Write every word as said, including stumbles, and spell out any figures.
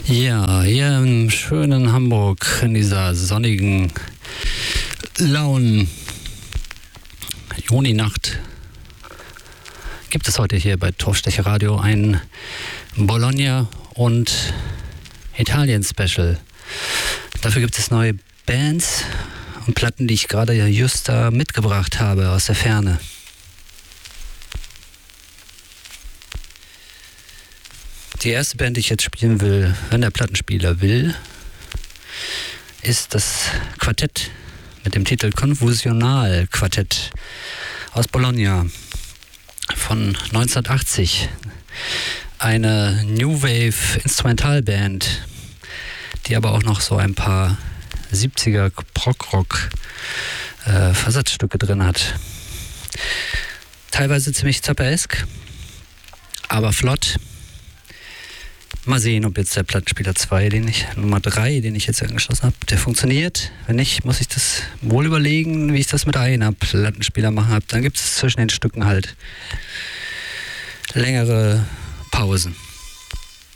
Ja, hier im schönen Hamburg, in dieser sonnigen, lauen Juninacht, gibt es heute hier bei Torfstecher Radio ein Bologna und Italien-Special. Dafür gibt es neue Bands und Platten, die ich gerade just da mitgebracht habe aus der Ferne. Die erste Band, die ich jetzt spielen will, wenn der Plattenspieler will, ist das Quartett mit dem Titel Confusional Quartett aus Bologna von neunzehnhundertachtzig. Eine New Wave Instrumentalband, die aber auch noch so ein paar siebziger Prog-Rock äh, Versatzstücke drin hat. Teilweise ziemlich zapperesk, aber flott. Mal sehen, ob jetzt der Plattenspieler zwei, den ich, Nummer drei, den ich jetzt angeschlossen habe, der funktioniert. Wenn nicht, muss ich das wohl überlegen, wie ich das mit einem Plattenspieler machen habe. Dann gibt es zwischen den Stücken halt längere Pausen.